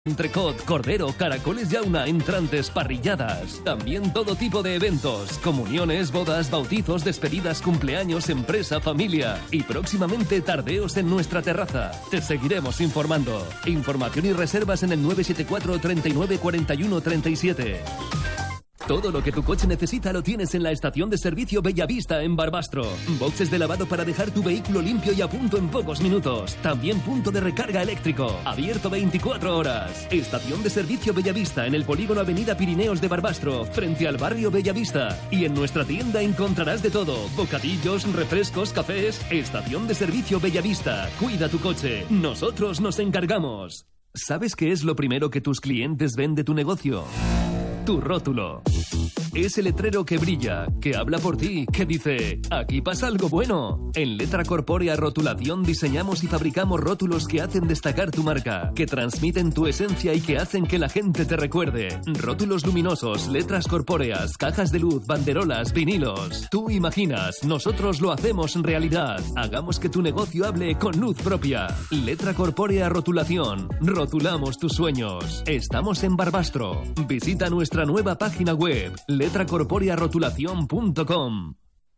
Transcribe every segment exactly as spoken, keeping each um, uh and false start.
Entrecot, cordero, caracoles yauna, entrantes, parrilladas. También todo tipo de eventos, comuniones, bodas, bautizos, despedidas, cumpleaños, empresa, familia. Y próximamente tardeos en nuestra terraza. Te seguiremos informando. Información y reservas en el nueve siete cuatro, treinta y nueve, cuarenta y uno, treinta y siete. Todo lo que tu coche necesita lo tienes en la estación de servicio Bellavista en Barbastro. Boxes de lavado para dejar tu vehículo limpio y a punto en pocos minutos. También punto de recarga eléctrico. Abierto veinticuatro horas. Estación de servicio Bellavista en el polígono Avenida Pirineos de Barbastro, frente al barrio Bellavista. Y en nuestra tienda encontrarás de todo. Bocadillos, refrescos, cafés. Estación de servicio Bellavista. Cuida tu coche. Nosotros nos encargamos. ¿Sabes qué es lo primero que tus clientes ven de tu negocio? Tu rótulo. Ese letrero que brilla, que habla por ti, que dice, aquí pasa algo bueno. En Letra Corpórea Rotulación diseñamos y fabricamos rótulos que hacen destacar tu marca, que transmiten tu esencia y que hacen que la gente te recuerde. Rótulos luminosos, letras corpóreas, cajas de luz, banderolas, vinilos. Tú imaginas, nosotros lo hacemos en realidad. Hagamos que tu negocio hable con luz propia. Letra Corpórea Rotulación. Rotulamos tus sueños. Estamos en Barbastro. Visita nuestra nueva página web, letra corpórea rotulación punto com.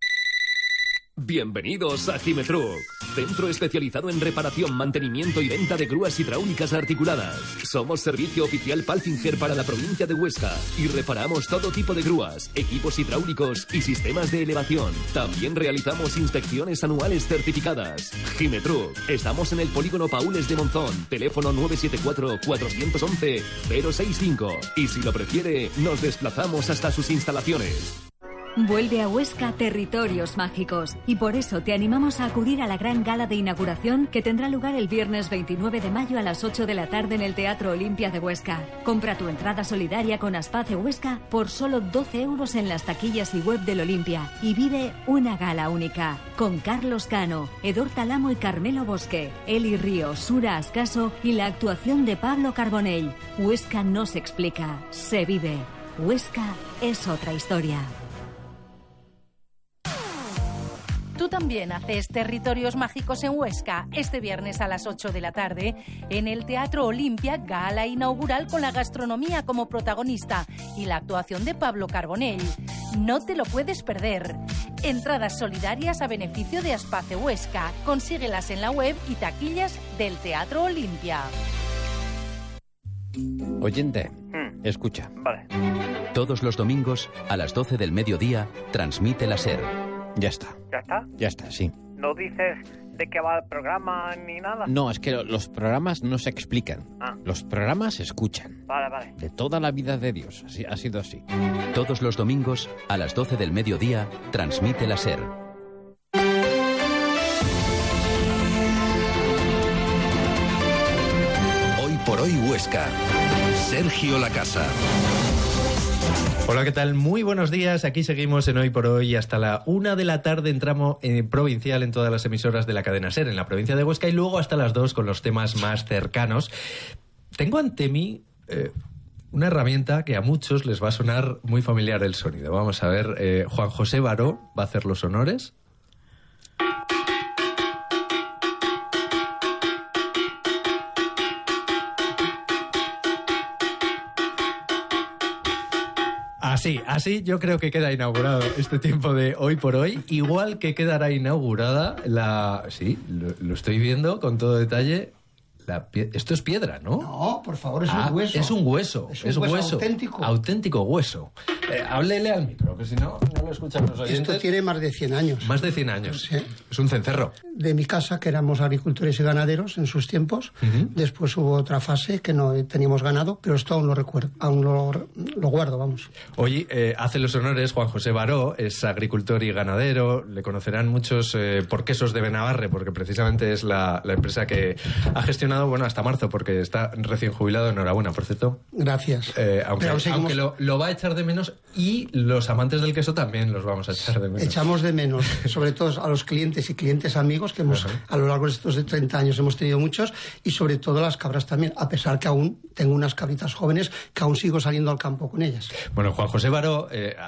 Bienvenidos a Gimetruc, centro especializado en reparación, mantenimiento y venta de grúas hidráulicas articuladas. Somos servicio oficial Palfinger para la provincia de Huesca y reparamos todo tipo de grúas, equipos hidráulicos y sistemas de elevación. También realizamos inspecciones anuales certificadas. Gimetruc, estamos en el polígono Paules de Monzón, teléfono nueve siete cuatro, cuatro uno uno, cero seis cinco. Y si lo prefiere, nos desplazamos hasta sus instalaciones. Vuelve a Huesca Territorios Mágicos y por eso te animamos a acudir a la gran gala de inauguración que tendrá lugar el viernes veintinueve de mayo a las ocho de la tarde en el Teatro Olimpia de Huesca. Compra tu entrada solidaria con Aspace Huesca por solo doce euros en las taquillas y web del Olimpia y vive una gala única con Carlos Cano, Edor Talamo y Carmelo Bosque, Eli Río, Sura Ascaso y la actuación de Pablo Carbonell. Huesca no se explica, se vive. Huesca es otra historia. Tú también haces Territorios Mágicos en Huesca este viernes a las ocho de la tarde en el Teatro Olimpia, gala inaugural con la gastronomía como protagonista y la actuación de Pablo Carbonell. No te lo puedes perder. Entradas solidarias a beneficio de Aspace Huesca. Consíguelas en la web y taquillas del Teatro Olimpia. Oyente, mm. escucha. Vale. Todos los domingos a las doce del mediodía transmite la SER. Ya está. ¿Ya está? Ya está, sí. ¿No dices de qué va el programa ni nada? No, es que los programas no se explican. Ah. Los programas se escuchan. Vale, vale. De toda la vida de Dios. Así, ha sido así. Todos los domingos, a las doce del mediodía, transmite la SER. Hoy por hoy Huesca. Sergio Lacasa. Hola, ¿qué tal? Muy buenos días. Aquí seguimos en Hoy por Hoy hasta la una de la tarde en tramo eh, provincial en todas las emisoras de la cadena SER en la provincia de Huesca y luego hasta las dos con los temas más cercanos. Tengo ante mí eh, una herramienta que a muchos les va a sonar muy familiar el sonido. Vamos a ver, eh, Juan José Baró va a hacer los honores. Así, así yo creo que queda inaugurado este tiempo de Hoy por Hoy, igual que quedará inaugurada la... Sí, lo, lo estoy viendo con todo detalle. La pie... Esto es piedra, ¿no? No, por favor, es ah, un hueso. Es un hueso. Es un es hueso, hueso auténtico. Auténtico hueso. Eh, háblele al micro, que si no, no lo escuchan los oyentes. Esto tiene más de cien años. Más de cien años. Sí. Es un cencerro. De mi casa, que éramos agricultores y ganaderos en sus tiempos. Uh-huh. Después hubo otra fase que no teníamos ganado, pero esto aún lo recuerdo, aún lo, lo guardo, vamos. Oye, eh, hace los honores Juan José Baró, es agricultor y ganadero. Le conocerán muchos eh, por Quesos de Benavarre, porque precisamente es la, la empresa que ha gestionado, bueno, hasta marzo, porque está recién jubilado. Enhorabuena, por cierto. Gracias. Eh, aunque Pero seguimos... aunque lo, lo va a echar de menos y los amantes del queso también los vamos a echar de menos. Echamos de menos, sobre todo a los clientes y clientes amigos que hemos, uh-huh. a lo largo de estos treinta años hemos tenido muchos, y sobre todo las cabras también, a pesar que aún tengo unas cabritas jóvenes que aún sigo saliendo al campo con ellas. Bueno, Juan José Baró... Eh,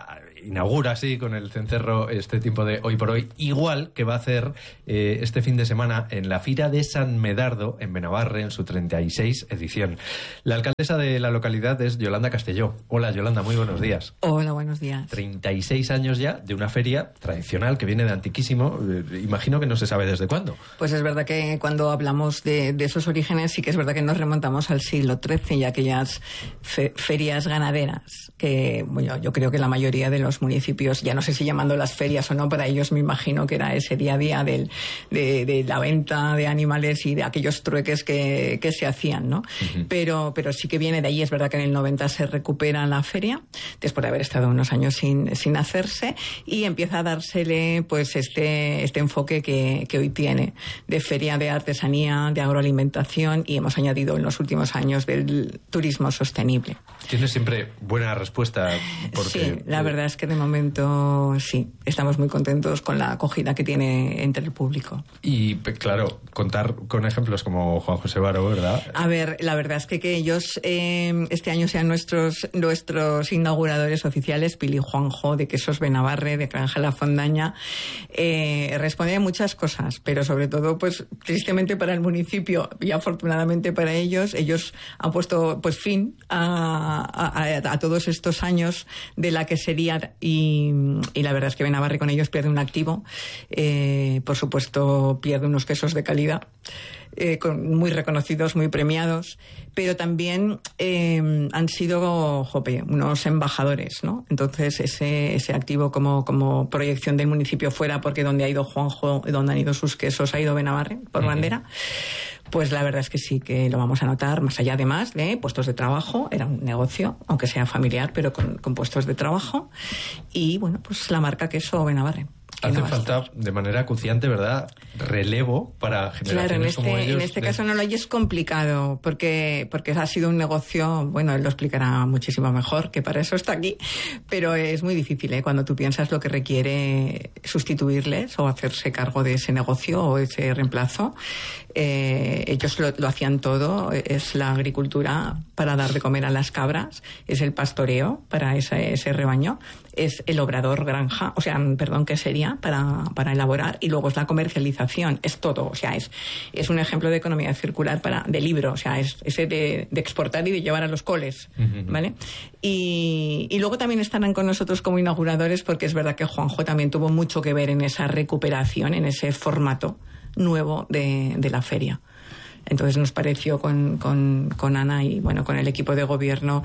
inaugura así con el cencerro este tiempo de Hoy por Hoy, igual que va a hacer eh, este fin de semana en la Fira de San Medardo, en Benabarre, en su treinta y seis edición. La alcaldesa de la localidad es Yolanda Castelló. Hola, Yolanda, muy buenos días. Hola, buenos días. treinta y seis años ya de una feria tradicional que viene de antiquísimo. Eh, imagino que no se sabe desde cuándo. Pues es verdad que cuando hablamos de, de esos orígenes, sí que es verdad que nos remontamos al siglo trece y aquellas fe, ferias ganaderas que, bueno, yo creo que la mayoría de los municipios, ya no sé si llamando las ferias o no, para ellos me imagino que era ese día a día del, de, de la venta de animales y de aquellos trueques que, que se hacían, ¿no? Uh-huh. Pero, pero sí que viene de ahí. Es verdad que en el noventa se recupera la feria, después de haber estado unos años sin, sin hacerse, y empieza a dársele pues este, este enfoque que, que hoy tiene, de feria de artesanía, de agroalimentación, y hemos añadido en los últimos años del turismo sostenible. Tienes siempre buena respuesta. Porque... Sí, la verdad es que de momento sí, estamos muy contentos con la acogida que tiene entre el público. Y claro, contar con ejemplos como Juan José Varo, ¿verdad? A ver, la verdad es que, que ellos eh, este año sean nuestros, nuestros inauguradores oficiales, Pili Juanjo de Quesos Benabarre, de Granja La Fondaña, eh, responden a muchas cosas, pero sobre todo, pues tristemente para el municipio y afortunadamente para ellos, ellos han puesto pues fin a, a, a todos estos años de la quesería, y, y la verdad es que Benabarre con ellos pierde un activo, eh, por supuesto pierde unos quesos de calidad, eh, con, muy reconocidos, muy premiados, pero también eh, han sido jope, unos embajadores, ¿no? Entonces ese, ese activo como, como proyección del municipio fuera, porque donde ha ido Juanjo, donde han ido sus quesos, ha ido Benabarre por uh-huh. bandera. Pues la verdad es que sí que lo vamos a notar, más allá además de puestos de trabajo. Era un negocio, aunque sea familiar, pero con, con puestos de trabajo. Y bueno, pues la marca Queso Benabarre. Hace no falta, de manera acuciante, ¿verdad?, relevo para generaciones claro, en este, como ellos. En este de... caso no lo hay, es complicado, porque, porque ha sido un negocio, bueno, él lo explicará muchísimo mejor, que para eso está aquí, pero es muy difícil, ¿eh?, cuando tú piensas lo que requiere sustituirles o hacerse cargo de ese negocio o ese reemplazo. Eh, ellos lo, lo hacían todo, es la agricultura para dar de comer a las cabras, es el pastoreo para ese, ese rebaño, es el obrador granja, o sea, perdón, que sería para, para elaborar, y luego es la comercialización, es todo, o sea, es, es un ejemplo de economía circular para, de libro, o sea, es ese de, de exportar y de llevar a los coles, uh-huh. ¿vale? Y, y luego también estarán con nosotros como inauguradores, porque es verdad que Juanjo también tuvo mucho que ver en esa recuperación, en ese formato nuevo de, de la feria. Entonces nos pareció con, con, con Ana y bueno, con el equipo de gobierno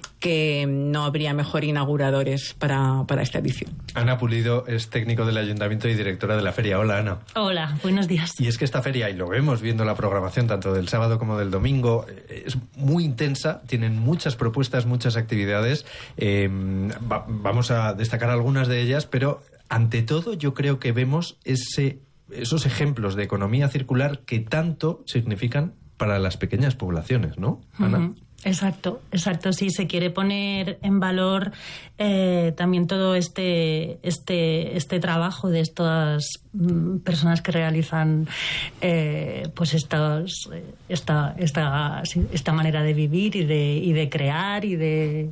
que no habría mejor inauguradores para, para esta edición. Ana Pulido es técnico del Ayuntamiento y directora de la feria. Hola, Ana. Hola, buenos días. Y es que esta feria, y lo vemos viendo la programación tanto del sábado como del domingo, es muy intensa, tienen muchas propuestas, muchas actividades. Eh, va, vamos a destacar algunas de ellas, pero ante todo yo creo que vemos ese... esos ejemplos de economía circular que tanto significan para las pequeñas poblaciones, ¿no, Ana? Uh-huh. Exacto, exacto. Sí, se quiere poner en valor eh, también todo este este este trabajo de estas mm, personas que realizan eh, pues estos, esta esta esta manera de vivir y de y de crear y de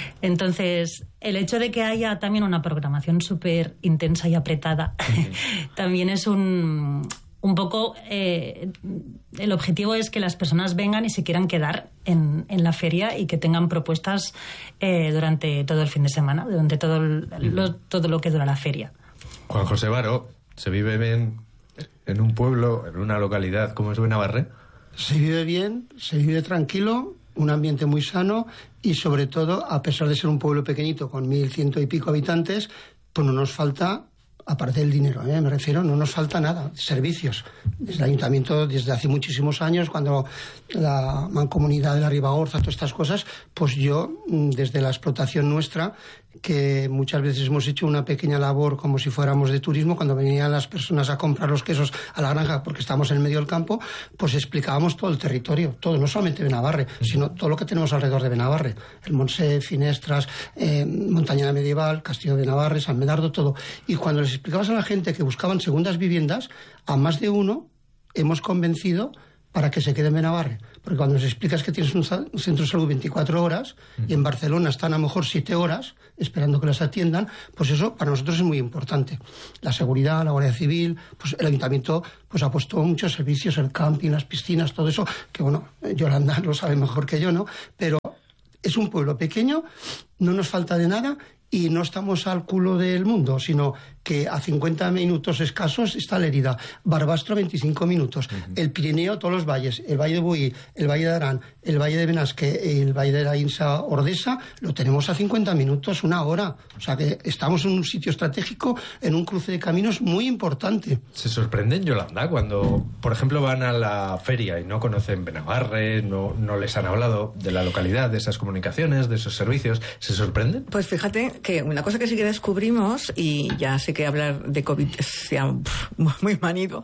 entonces el hecho de que haya también una programación súper intensa y apretada uh-huh. también es un Un poco, eh, el objetivo es que las personas vengan y se quieran quedar en, en la feria y que tengan propuestas eh, durante todo el fin de semana, durante todo, el, lo, todo lo que dura la feria. Juan José Varo, ¿se vive bien en un pueblo, en una localidad como es Benabarre? Se vive bien, se vive tranquilo, un ambiente muy sano y sobre todo, a pesar de ser un pueblo pequeñito con mil ciento y pico habitantes, pues no nos falta... aparte del dinero, ¿eh? me refiero, no nos falta nada, servicios. Desde el ayuntamiento, desde hace muchísimos años, cuando la mancomunidad de la Ribagorza, todas estas cosas, pues yo, desde la explotación nuestra, que muchas veces hemos hecho una pequeña labor como si fuéramos de turismo, cuando venían las personas a comprar los quesos a la granja porque estábamos en el medio del campo, pues explicábamos todo el territorio, todo, no solamente Benabarre, sino todo lo que tenemos alrededor de Benabarre, el Montsec, Finestras, eh, Montañana Medieval, Castillo de Benabarre, San Medardo, todo. Y cuando les explicabas a la gente que buscaban segundas viviendas, a más de uno hemos convencido para que se quede en Benabarre. Porque cuando les explicas que tienes un, un centro de salud veinticuatro horas y en Barcelona están a lo mejor siete horas esperando que las atiendan, pues eso para nosotros es muy importante. La seguridad, la Guardia Civil, pues el Ayuntamiento pues ha puesto muchos servicios, el camping, las piscinas, todo eso, que bueno, Yolanda lo sabe mejor que yo, ¿no? Pero es un pueblo pequeño, no nos falta de nada y no estamos al culo del mundo, sino que a cincuenta minutos escasos está la herida. Barbastro, veinticinco minutos. Uh-huh. El Pirineo, todos los valles. El Valle de Buí, el Valle de Arán, el Valle de Benasque, el Valle de la Insa Ordesa, lo tenemos a cincuenta minutos, una hora. O sea que estamos en un sitio estratégico, en un cruce de caminos muy importante. ¿Se sorprenden, Yolanda, cuando, por ejemplo, van a la feria y no conocen Benabarre, no, no les han hablado de la localidad, de esas comunicaciones, de esos servicios? ¿Se sorprenden? Pues fíjate que una cosa que sí que descubrimos, y ya sé que hablar de COVID es ya muy manido,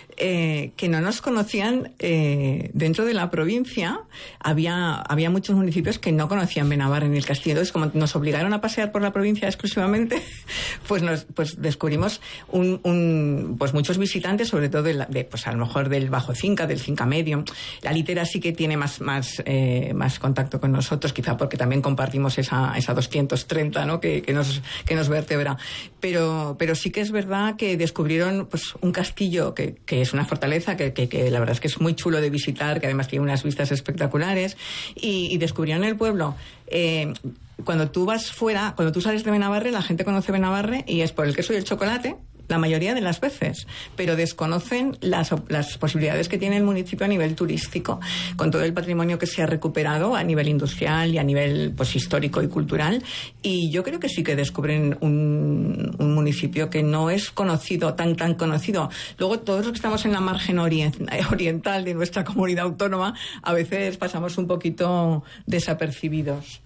eh, que no nos conocían eh, dentro de la provincia. Había, había muchos municipios que no conocían Benabarre ni el Castillo. Entonces, como nos obligaron a pasear por la provincia exclusivamente, pues nos pues descubrimos un, un, pues muchos visitantes, sobre todo de, la, de pues a lo mejor del Bajo Cinca, del Cinca Medio. La Litera sí que tiene más, más, eh, más contacto con nosotros, quizá porque también compartimos esa, esa doscientos treinta, ¿no? que, que, nos, que nos vertebra. Pero, pero sí que es verdad que descubrieron pues un castillo que, que es una fortaleza, que, que, que la verdad es que es muy chulo de visitar, que además tiene unas vistas espectaculares, y, y descubrieron el pueblo. Eh, cuando tú vas fuera, cuando tú sales de Benabarre, la gente conoce Benabarre y es por el queso y el chocolate, la mayoría de las veces, pero desconocen las, las posibilidades que tiene el municipio a nivel turístico, con todo el patrimonio que se ha recuperado a nivel industrial y a nivel pues histórico y cultural. Y yo creo que sí que descubren un, un municipio que no es conocido, tan tan conocido. Luego, todos los que estamos en la margen orient, oriental de nuestra comunidad autónoma, a veces pasamos un poquito desapercibidos.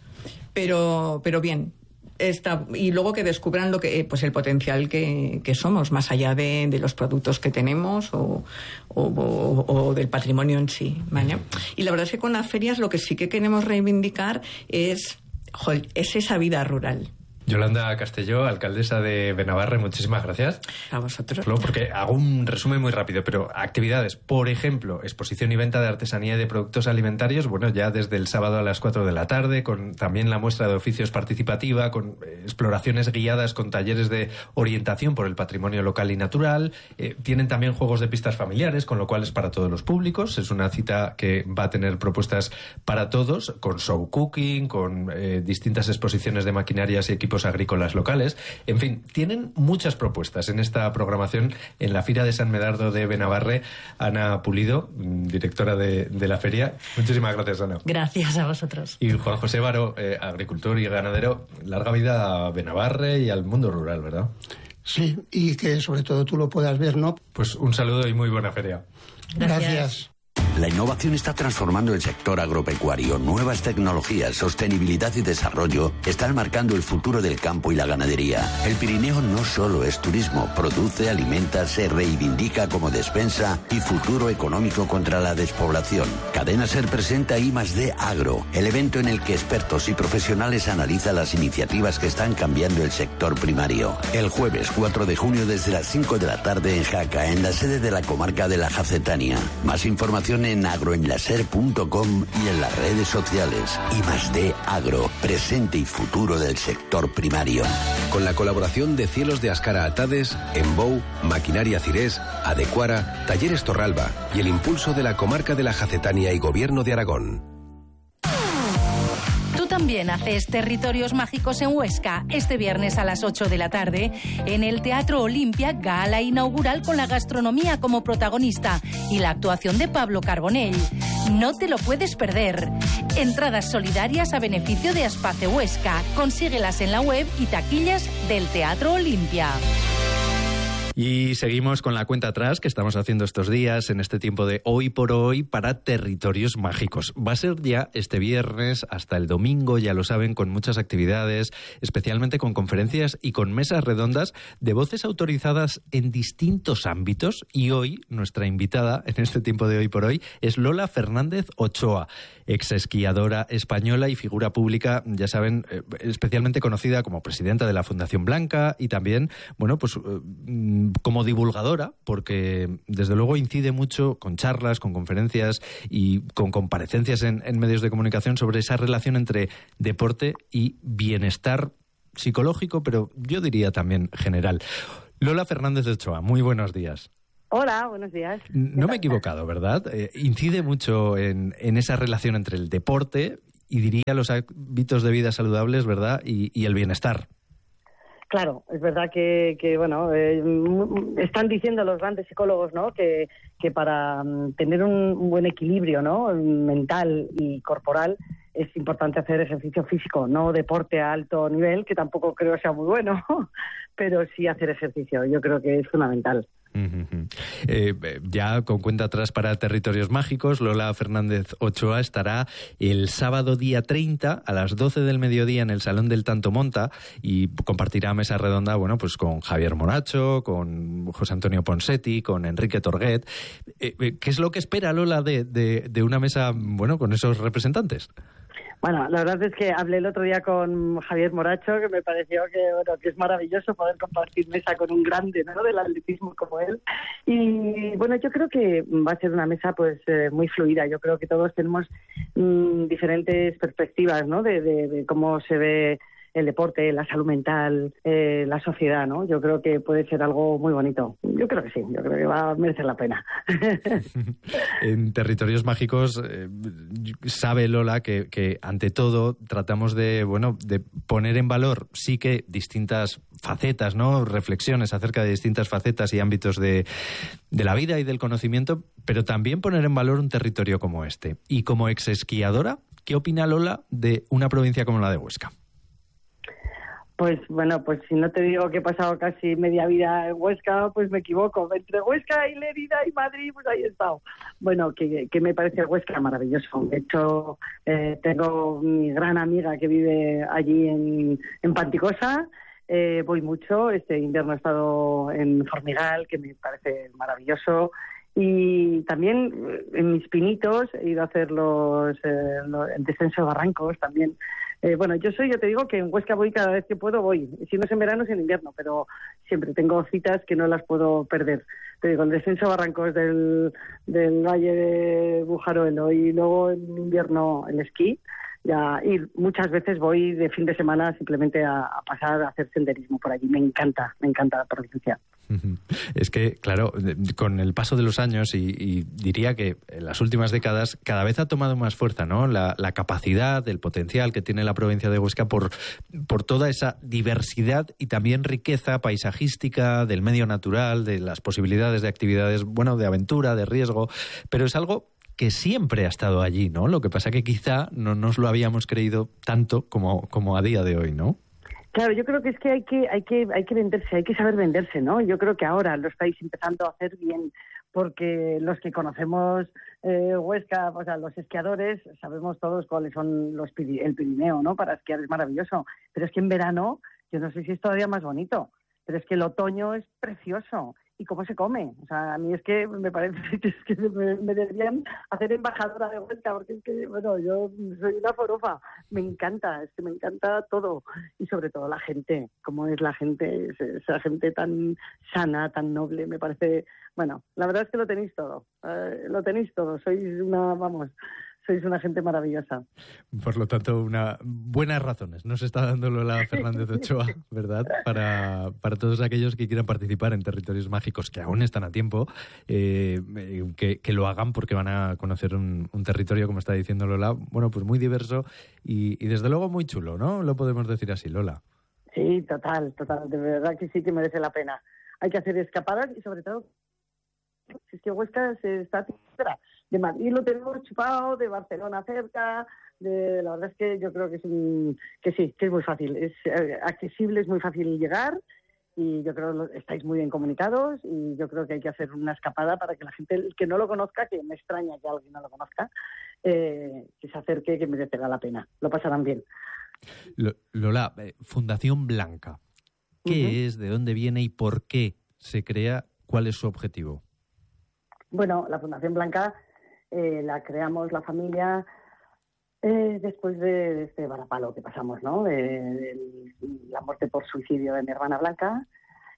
Pero, pero bien. Esta, y luego que descubran lo que pues el potencial que, que somos, más allá de, de los productos que tenemos o, o, o, o del patrimonio en sí, ¿vale? Y la verdad es que con las ferias lo que sí que queremos reivindicar es, joder, es esa vida rural. Yolanda Castelló, alcaldesa de Benabarre, muchísimas gracias. A vosotros. Porque hago un resumen muy rápido, pero actividades, por ejemplo, exposición y venta de artesanía y de productos alimentarios, bueno, ya desde el sábado a las cuatro de la tarde, con también la muestra de oficios participativa, con exploraciones guiadas, con talleres de orientación por el patrimonio local y natural. Eh, tienen también juegos de pistas familiares, con lo cual es para todos los públicos. Es una cita que va a tener propuestas para todos, con show cooking, con eh, distintas exposiciones de maquinarias y equipos agrícolas locales. En fin, tienen muchas propuestas en esta programación en la Fira de San Medardo de Benabarre. Ana Pulido, directora de, de la feria. Muchísimas gracias, Ana. Gracias a vosotros. Y Juan José Varo, eh, agricultor y ganadero. Larga vida a Benabarre y al mundo rural, ¿verdad? Sí, y que sobre todo tú lo puedas ver, ¿no? Pues un saludo y muy buena feria. Gracias. Gracias. La innovación está transformando el sector agropecuario. Nuevas tecnologías, sostenibilidad y desarrollo están marcando el futuro del campo y la ganadería. El Pirineo no solo es turismo, produce, alimenta, se reivindica como despensa y futuro económico contra la despoblación. Cadena Ser presenta I más D Agro, el evento en el que expertos y profesionales analizan las iniciativas que están cambiando el sector primario. El jueves cuatro de junio desde las cinco de la tarde en Jaca, en la sede de la comarca de la Jacetania. Más información en agroenlaser punto com y en las redes sociales. I más D Agro, presente y futuro del sector primario. Con la colaboración de Cielos de Ascara Atades, Embou, Maquinaria Cirés, Adecuara, Talleres Torralba y el impulso de la comarca de la Jacetania y Gobierno de Aragón. También haces Territorios Mágicos en Huesca este viernes a las ocho de la tarde en el Teatro Olimpia, gala inaugural con la gastronomía como protagonista y la actuación de Pablo Carbonell. No te lo puedes perder. Entradas solidarias a beneficio de Aspace Huesca. Consíguelas en la web y taquillas del Teatro Olimpia. Y seguimos con la cuenta atrás que estamos haciendo estos días en este tiempo de Hoy por Hoy para Territorios Mágicos. Va a ser ya este viernes hasta el domingo, ya lo saben, con muchas actividades, especialmente con conferencias y con mesas redondas de voces autorizadas en distintos ámbitos. Y hoy, nuestra invitada en este tiempo de Hoy por Hoy es Lola Fernández Ochoa, ex esquiadora española y figura pública, ya saben, especialmente conocida como presidenta de la Fundación Blanca y también, bueno, pues como divulgadora, porque desde luego incide mucho con charlas, con conferencias y con comparecencias en, en medios de comunicación sobre esa relación entre deporte y bienestar psicológico, pero yo diría también general. Lola Fernández de Ochoa, muy buenos días. Hola, buenos días. No me he equivocado, ¿verdad? Eh, incide mucho en, en esa relación entre el deporte y diría los hábitos de vida saludables, ¿verdad? Y, y el bienestar. Claro, es verdad que, que bueno, eh, están diciendo los grandes psicólogos, ¿no? Que, que para um, tener un, un buen equilibrio, ¿no? Mental y corporal es importante hacer ejercicio físico, no deporte a alto nivel, que tampoco creo sea muy bueno, pero sí hacer ejercicio. Yo creo que es fundamental. Uh-huh. Eh, ya con cuenta atrás para Territorios Mágicos, Lola Fernández Ochoa estará el sábado día treinta a las doce del mediodía en el Salón del Tanto Monta y compartirá mesa redonda, bueno, pues con Javier Moracho, con José Antonio Ponseti, con Enrique Torguet. Eh, ¿Qué es lo que espera Lola de, de, de una mesa, bueno, con esos representantes? Bueno, la verdad es que hablé el otro día con Javier Moracho, que me pareció que bueno que es maravilloso poder compartir mesa con un grande, ¿no?, del atletismo como él. Y bueno, yo creo que va a ser una mesa pues eh, muy fluida. Yo creo que todos tenemos mmm, diferentes perspectivas, ¿no?, de, de, de cómo se ve el deporte, la salud mental, eh, la sociedad, ¿no? Yo creo que puede ser algo muy bonito. Yo creo que sí, yo creo que va a merecer la pena. En Territorios Mágicos eh, sabe Lola que, que ante todo tratamos de, bueno, de poner en valor sí que distintas facetas, ¿no?, reflexiones acerca de distintas facetas y ámbitos de, de la vida y del conocimiento, pero también poner en valor un territorio como este. Y como ex esquiadora, ¿qué opina Lola de una provincia como la de Huesca? Pues bueno, pues si no te digo que he pasado casi media vida en Huesca, pues me equivoco. Entre Huesca y Lérida y Madrid, pues ahí he estado. Bueno, que, que me parece Huesca maravilloso. De hecho, eh, tengo mi gran amiga que vive allí en, en Panticosa. Eh, voy mucho. Este invierno he estado en Formigal, que me parece maravilloso. Y también en mis pinitos he ido a hacer los, eh, los el descenso de barrancos también. Eh, bueno, yo soy, yo te digo que en Huesca voy cada vez que puedo, voy. Si no es en verano, es en invierno, pero siempre tengo citas que no las puedo perder. Te digo, el descenso de barrancos del, del Valle de Bujaruelo y luego en invierno el esquí. Ya, y muchas veces voy de fin de semana simplemente a, a pasar a hacer senderismo por allí. Me encanta, me encanta la provincia. Es que, claro, con el paso de los años y, y diría que en las últimas décadas cada vez ha tomado más fuerza, ¿no?, la, la capacidad, el potencial que tiene la provincia de Huesca por, por toda esa diversidad y también riqueza paisajística del medio natural, de las posibilidades de actividades, bueno, de aventura, de riesgo, pero es algo que siempre ha estado allí, ¿no? Lo que pasa que quizá no nos lo habíamos creído tanto como, como a día de hoy, ¿no? Claro, yo creo que es que hay que hay que hay que venderse, hay que saber venderse, ¿no? Yo creo que ahora lo estáis empezando a hacer bien, porque los que conocemos eh, Huesca, o sea, los esquiadores, sabemos todos cuáles son los el Pirineo, ¿no? Para esquiar es maravilloso, pero es que en verano, yo no sé si es todavía más bonito, pero es que el otoño es precioso. ¿Y cómo se come? O sea, a mí es que me parece que, es que me, me deberían hacer embajadora de Huesca, porque es que, bueno, yo soy una forofa. Me encanta, es que me encanta todo. Y sobre todo la gente, cómo es la gente, esa gente tan sana, tan noble, me parece... Bueno, la verdad es que lo tenéis todo, eh, lo tenéis todo. Sois una, vamos... Sois una gente maravillosa. Por lo tanto, una buenas razones nos está dando Lola Fernández Ochoa, ¿verdad? Para, para todos aquellos que quieran participar en Territorios Mágicos, que aún están a tiempo, eh, que, que lo hagan porque van a conocer un, un territorio, como está diciendo Lola, bueno, pues muy diverso y, y desde luego muy chulo, ¿no? Lo podemos decir así, Lola. Sí, total, total. De verdad que sí que merece la pena. Hay que hacer escapadas y sobre todo, si es que Huesca se está cerca. De Madrid lo tenemos chupado, de Barcelona cerca, de, la verdad es que yo creo que es un, que sí, que es muy fácil, es eh, accesible, es muy fácil llegar y yo creo que estáis muy bien comunicados y yo creo que hay que hacer una escapada para que la gente el que no lo conozca, que me extraña que alguien no lo conozca, eh, que se acerque, que merecerá la pena, lo pasarán bien. Lola, eh, Fundación Blanca, ¿qué uh-huh. es, de dónde viene y por qué se crea? ¿Cuál es su objetivo? Bueno, la Fundación Blanca eh, la creamos la familia eh, después de, de este varapalo que pasamos, ¿no? De, de la muerte por suicidio de mi hermana Blanca.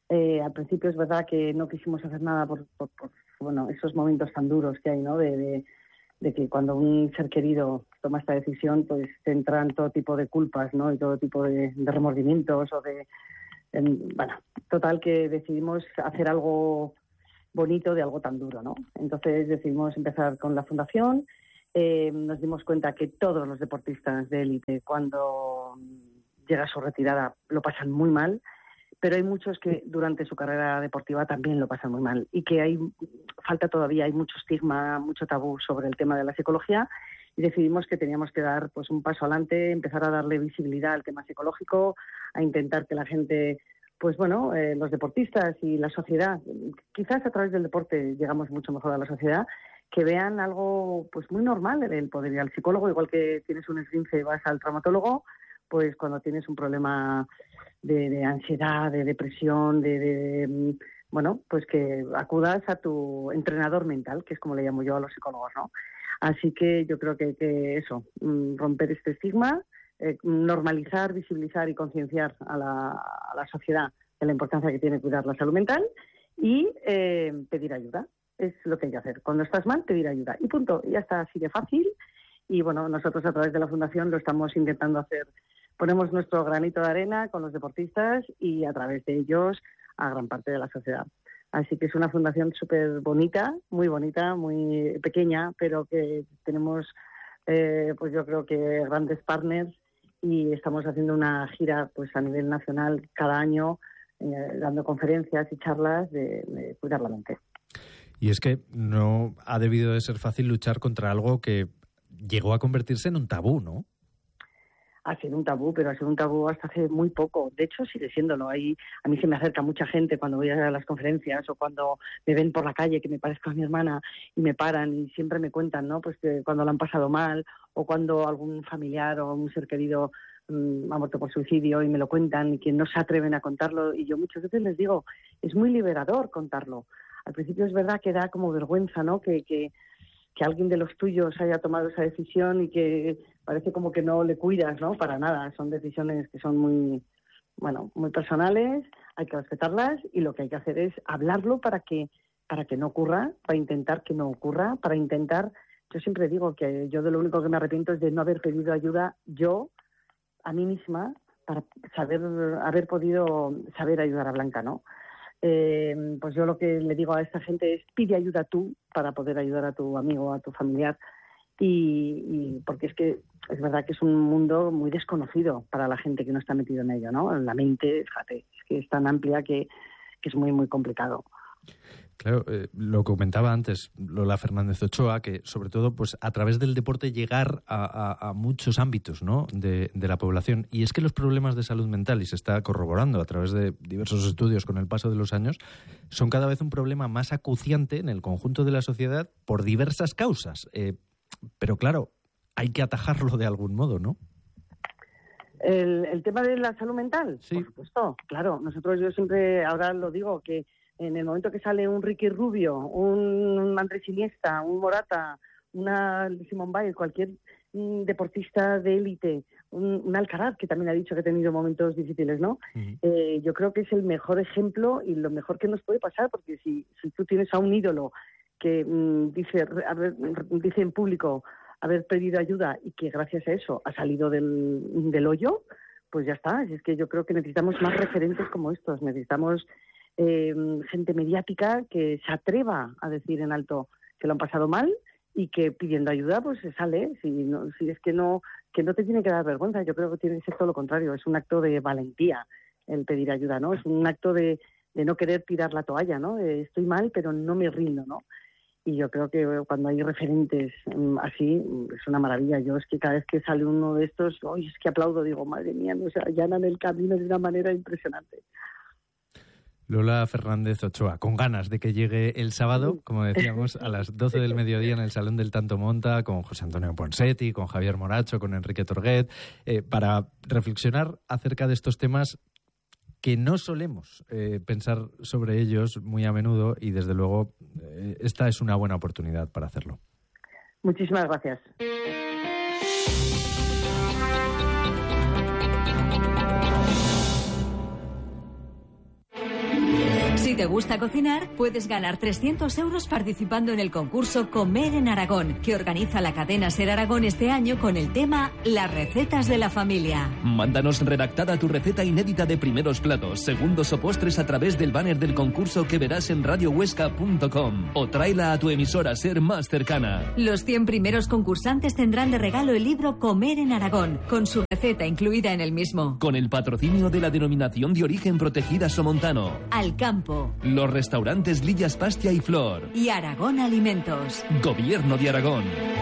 Eh, al principio es verdad que no quisimos hacer nada por, por, por bueno, esos momentos tan duros que hay, ¿no? De, de, de que cuando un ser querido toma esta decisión, pues te entran todo tipo de culpas, ¿no? Y todo tipo de, de remordimientos o de... En, bueno, total que decidimos hacer algo bonito de algo tan duro, ¿no? Entonces decidimos empezar con la fundación. Eh, nos dimos cuenta que todos los deportistas de élite, cuando llega su retirada, lo pasan muy mal, pero hay muchos que durante su carrera deportiva también lo pasan muy mal y que hay falta todavía, hay mucho estigma, mucho tabú sobre el tema de la psicología, y decidimos que teníamos que dar pues un paso adelante, empezar a darle visibilidad al tema psicológico, a intentar que la gente, pues bueno, eh, los deportistas y la sociedad, quizás a través del deporte llegamos mucho mejor a la sociedad, que vean algo pues muy normal el poder ir al psicólogo, igual que tienes un esguince y vas al traumatólogo, pues cuando tienes un problema de, de ansiedad, de depresión, de, de, bueno, pues que acudas a tu entrenador mental, que es como le llamo yo a los psicólogos, ¿no? Así que yo creo que, que eso, romper este estigma, eh, normalizar, visibilizar y concienciar a la, a la sociedad de la importancia que tiene cuidar la salud mental y eh, pedir ayuda. Es lo que hay que hacer. Cuando estás mal, pedir ayuda. Y punto. Ya está, así de fácil. Y bueno, nosotros a través de la Fundación lo estamos intentando hacer. Ponemos nuestro granito de arena con los deportistas y a través de ellos a gran parte de la sociedad. Así que es una fundación súper bonita, muy bonita, muy pequeña, pero que tenemos, eh, pues yo creo que grandes partners y estamos haciendo una gira pues a nivel nacional cada año, eh, dando conferencias y charlas de, de cuidar la mente. Y es que no ha debido de ser fácil luchar contra algo que llegó a convertirse en un tabú, ¿no? Ha sido un tabú, pero ha sido un tabú hasta hace muy poco. De hecho, sigue siéndolo. Ahí, a mí se me acerca mucha gente cuando voy a las conferencias o cuando me ven por la calle, que me parezco a mi hermana, y me paran y siempre me cuentan, ¿no? Pues que cuando lo han pasado mal o cuando algún familiar o un ser querido mmm, ha muerto por suicidio y me lo cuentan y que no se atreven a contarlo. Y yo muchas veces les digo, es muy liberador contarlo. Al principio es verdad que da como vergüenza, ¿no? Que, que, que alguien de los tuyos haya tomado esa decisión y que parece como que no le cuidas, ¿no? Para nada. Son decisiones que son muy, bueno, muy personales, hay que respetarlas y lo que hay que hacer es hablarlo para que, para que no ocurra, para intentar que no ocurra, para intentar... Yo siempre digo que yo de lo único que me arrepiento es de no haber pedido ayuda yo a mí misma para saber, haber podido saber ayudar a Blanca, ¿no? Eh, pues yo lo que le digo a esta gente es pide ayuda tú para poder ayudar a tu amigo, a tu familiar y, y porque es que es verdad que es un mundo muy desconocido para la gente que no está metido en ello, ¿no? La mente, fíjate, es que es tan amplia que, que es muy, muy complicado. Claro, eh, lo comentaba antes Lola Fernández Ochoa, que sobre todo pues a través del deporte llegar a, a, a muchos ámbitos, ¿no? de, de la población. Y es que los problemas de salud mental, y se está corroborando a través de diversos estudios con el paso de los años, son cada vez un problema más acuciante en el conjunto de la sociedad por diversas causas. Eh, pero claro, hay que atajarlo de algún modo, ¿no? El, el tema de la salud mental, sí. Por supuesto, claro. Nosotros, yo siempre, ahora lo digo, que en el momento que sale un Ricky Rubio, un Andrés Iniesta, un Morata, una Simone Biles, cualquier deportista de élite, un, un Alcaraz, que también ha dicho que ha tenido momentos difíciles, ¿no? Uh-huh. Eh, yo creo que es el mejor ejemplo y lo mejor que nos puede pasar, porque si, si tú tienes a un ídolo que mmm, dice, a ver, dice en público haber pedido ayuda y que gracias a eso ha salido del, del hoyo, pues ya está. Es que yo creo que necesitamos más referentes como estos, necesitamos... Eh, gente mediática que se atreva a decir en alto que lo han pasado mal y que pidiendo ayuda pues se sale. Si, no, si es que no que no te tiene que dar vergüenza, yo creo que tiene que ser todo lo contrario, es un acto de valentía el pedir ayuda, ¿no? Es un acto de, de no querer tirar la toalla, ¿no? De, estoy mal pero no me rindo, ¿no? Y yo creo que cuando hay referentes um, así, es una maravilla. Yo es que cada vez que sale uno de estos, oh, es que aplaudo, digo, madre mía, o sea, allanan el camino de una manera impresionante. Lola Fernández Ochoa, con ganas de que llegue el sábado, como decíamos, a las doce del mediodía en el Salón del Tanto Monta, con José Antonio Ponseti, con Javier Moracho, con Enrique Torguet, eh, para reflexionar acerca de estos temas que no solemos eh, pensar sobre ellos muy a menudo y, desde luego, eh, esta es una buena oportunidad para hacerlo. Muchísimas gracias. te gusta cocinar, puedes ganar trescientos euros participando en el concurso Comer en Aragón, que organiza la cadena SER Aragón este año con el tema Las recetas de la familia. Mándanos redactada tu receta inédita de primeros platos, segundos o postres a través del banner del concurso que verás en radio huesca punto com o tráela a tu emisora SER más cercana. Los cien primeros concursantes tendrán de regalo el libro Comer en Aragón, con su receta incluida en el mismo. Con el patrocinio de la Denominación de Origen Protegida Somontano, Al Campo, los restaurantes Lillas Pastia y Flor y Aragón Alimentos. Gobierno de Aragón.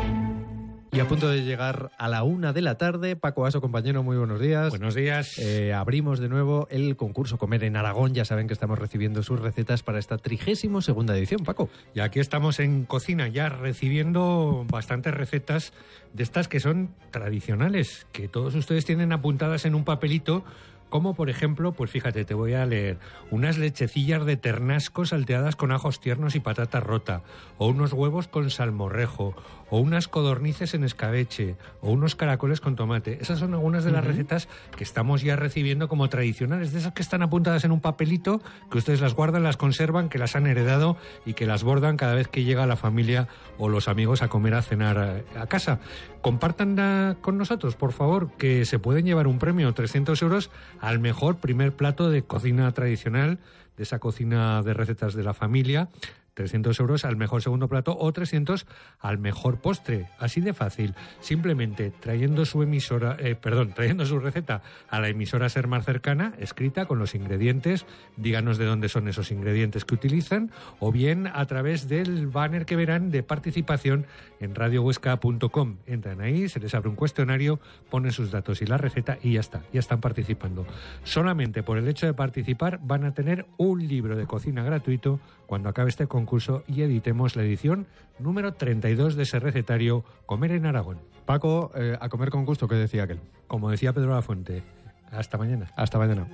Y a punto de llegar a la una de la tarde, Paco Aso, compañero, muy buenos días. Buenos días. Eh, abrimos de nuevo el concurso Comer en Aragón. Ya saben que estamos recibiendo sus recetas para esta trigésimo segunda edición, Paco. Y aquí estamos en cocina ya recibiendo bastantes recetas de estas que son tradicionales, que todos ustedes tienen apuntadas en un papelito. Como, por ejemplo, pues fíjate, te voy a leer unas lechecillas de ternasco salteadas con ajos tiernos y patata rota, o unos huevos con salmorrejo, o unas codornices en escabeche, o unos caracoles con tomate. Esas son algunas de las uh-huh. recetas que estamos ya recibiendo como tradicionales, de esas que están apuntadas en un papelito, que ustedes las guardan, las conservan, que las han heredado y que las bordan cada vez que llega la familia o los amigos a comer, a cenar a, a casa. Compartan con nosotros, por favor, que se pueden llevar un premio, trescientos euros, al mejor primer plato de cocina tradicional, de esa cocina de recetas de la familia, trescientos euros al mejor segundo plato o trescientos al mejor postre. Así de fácil. Simplemente trayendo su emisora, eh, perdón, trayendo su receta a la emisora SER más cercana, escrita con los ingredientes, díganos de dónde son esos ingredientes que utilizan, o bien a través del banner que verán de participación en radio huesca punto com. Entran ahí, se les abre un cuestionario, ponen sus datos y la receta y ya está, ya están participando. Solamente por el hecho de participar van a tener un libro de cocina gratuito cuando acabe este concurso y editemos la edición número treinta y dos de ese recetario Comer en Aragón. Paco, eh, a comer con gusto, ¿qué decía aquel? Como decía Pedro Lafuente, hasta mañana. Hasta mañana.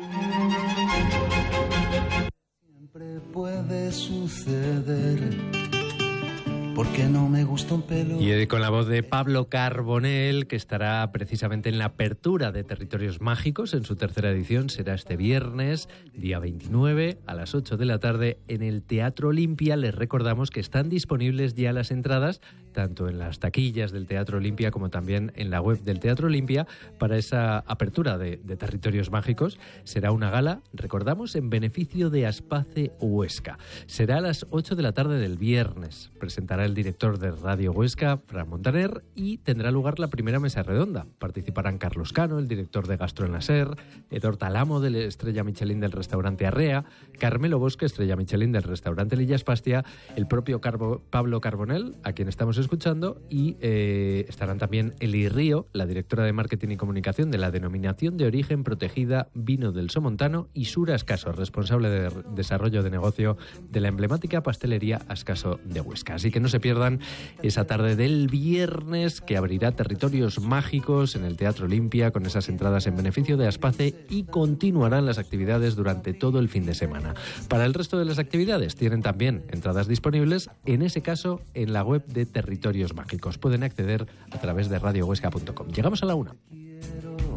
Siempre puede suceder, porque no me gusta un pelo. Y con la voz de Pablo Carbonell, que estará precisamente en la apertura de Territorios Mágicos en su tercera edición. Será este viernes, día veintinueve, a las ocho de la tarde, en el Teatro Olimpia. Les recordamos que están disponibles ya las entradas, tanto en las taquillas del Teatro Olimpia como también en la web del Teatro Olimpia, para esa apertura de, de Territorios Mágicos. Será una gala, recordamos, en beneficio de Aspace Huesca. Será a las ocho de la tarde del viernes. Presentará el director de Radio Huesca, Fran Montaner, y tendrá lugar la primera mesa redonda. Participarán Carlos Cano, el director de Gastro en la SER, Edor Talamo, de la estrella Michelin del restaurante Arrea, Carmelo Bosque, estrella Michelin del restaurante Lillas Pastia, el propio Carbo, Pablo Carbonell, a quien estamos escuchando, y eh, estarán también Eli Río, la directora de Marketing y Comunicación de la Denominación de Origen Protegida Vino del Somontano, y Sura Ascaso, responsable de desarrollo de negocio de la emblemática pastelería Ascaso de Huesca. Así que no se pierdan esa tarde del viernes, que abrirá Territorios Mágicos en el Teatro Olimpia con esas entradas en beneficio de Aspace, y continuarán las actividades durante todo el fin de semana. Para el resto de las actividades tienen también entradas disponibles, en ese caso en la web de Territorios Mágicos. Pueden acceder a través de radio huesca punto com. Llegamos a la una.